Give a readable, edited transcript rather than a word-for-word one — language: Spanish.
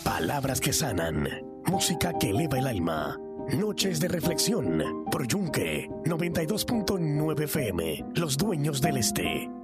Palabras que sanan. Música que eleva el alma. Noches de reflexión. Por Yunque 92.9 FM. Los dueños del este.